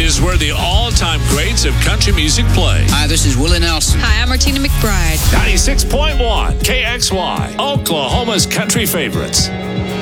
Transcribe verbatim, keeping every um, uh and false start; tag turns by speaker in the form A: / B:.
A: is where the all-time greats of country music play.
B: Hi, this is Willie Nelson.
C: Hi, I'm Martina McBride.
A: ninety-six point one K X Y, Oklahoma's country favorites.